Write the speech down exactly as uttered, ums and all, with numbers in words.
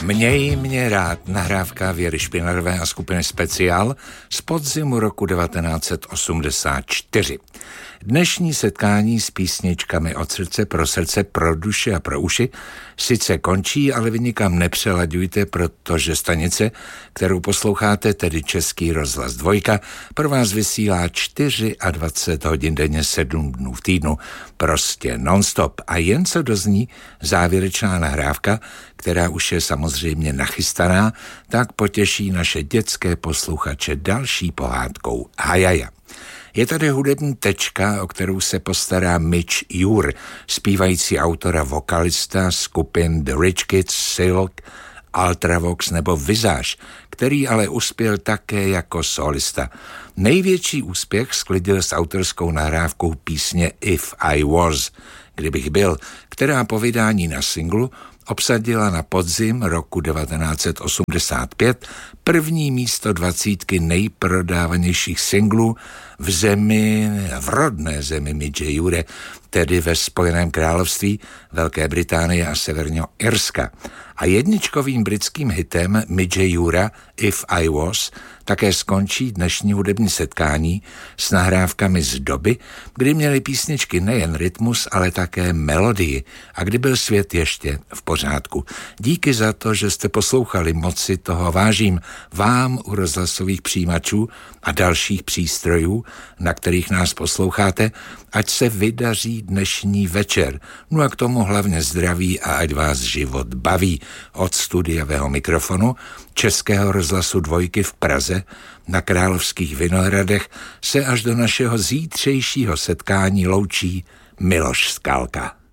Měj mě rád, nahrávka Věry Špinarové a skupiny Speciál z podzimu roku devatenáct osmdesát čtyři. Dnešní setkání s písničkami od srdce pro srdce, pro duši a pro uši sice končí, ale vy nikam nepřelaďujte, protože stanice, kterou posloucháte, tedy Český rozhlas dvojka, pro vás vysílá dvacet čtyři hodin denně, sedm dnů v týdnu, prostě non-stop. A jen co dozní závěrečná nahrávka, která už je samozřejmě nachystaná, tak potěší naše dětské posluchače další pohádkou Hajaja. Je tady hudební tečka, o kterou se postará Midge Ure, zpívající autor a vokalista skupin The Rich Kids, Silk, Ultravox nebo Visage, který ale uspěl také jako solista. Největší úspěch sklidil s autorskou nahrávkou písně If I Was, kdybych byl, která po vydání na singlu obsadila na podzim roku devatenáct osmdesát pět první místo dvacítky nejprodávanějších singlů v zemi, v rodné zemi Midge Ure, tedy ve Spojeném království, Velké Británie a Severního Irska. A jedničkovým britským hitem Midge Ure If I Was také skončí dnešní hudební setkání s nahrávkami z doby, kdy měly písničky nejen rytmus, ale také melodii a kdy byl svět ještě v pořádku. Díky za to, že jste poslouchali, moc si toho vážím vám u rozhlasových přijímačů a dalších přístrojů, na kterých nás posloucháte, ať se vydaří dnešní večer. No a k tomu hlavně zdraví a ať vás život baví. Od studiového mikrofonu Českého rozhlasu dvojky v Praze na Královských Vinohradech se až do našeho zítřejšího setkání loučí Miloš Skalka.